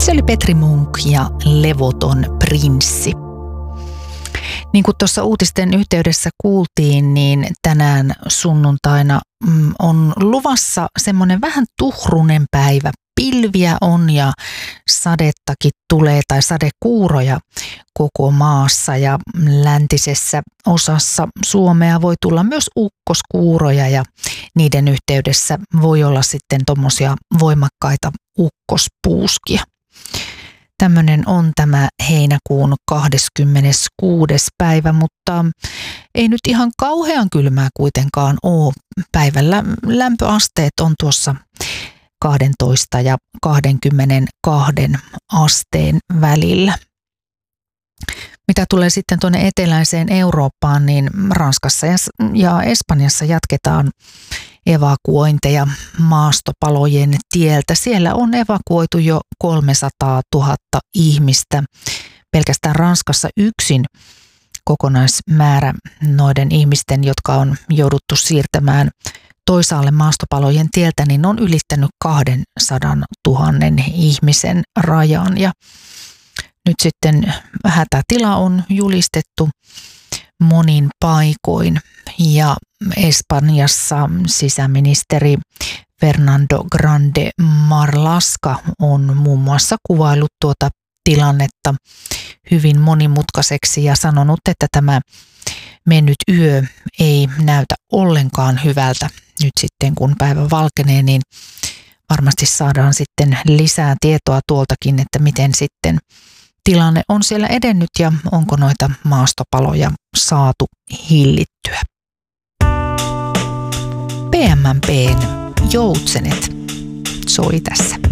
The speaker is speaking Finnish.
Se oli Petri Munk ja Levoton prinssi. Niin kuin tuossa uutisten yhteydessä kuultiin, niin tänään sunnuntaina on luvassa semmoinen vähän tuhrunen päivä. Pilviä on ja sadettakin tulee tai sadekuuroja koko maassa ja läntisessä osassa Suomea voi tulla myös ukkoskuuroja ja niiden yhteydessä voi olla sitten tommosia voimakkaita ukkospuuskia. Tämmöinen on tämä heinäkuun 26. päivä, mutta ei nyt ihan kauhean kylmää kuitenkaan ole. Päivällä lämpöasteet on tuossa 12 ja 22 asteen välillä. Mitä tulee sitten tuonne eteläiseen Eurooppaan, niin Ranskassa ja Espanjassa jatketaan evakuointeja maastopalojen tieltä. Siellä on evakuoitu jo 300 000 ihmistä. Pelkästään Ranskassa yksin kokonaismäärä noiden ihmisten, jotka on jouduttu siirtämään toisaalle maastopalojen tieltä, niin on ylittänyt 200 000 ihmisen rajan. Ja nyt sitten hätätila on julistettu monin paikoin ja Espanjassa sisäministeri Fernando Grande Marlaska on muun muassa kuvaillut tuota tilannetta hyvin monimutkaiseksi ja sanonut, että tämä mennyt yö ei näytä ollenkaan hyvältä. Nyt sitten kun päivä valkenee, niin varmasti saadaan sitten lisää tietoa tuoltakin, että miten sitten tilanne on siellä edennyt ja onko noita maastopaloja saatu hillittyä. PMMP:n Joutsenet soi tässä.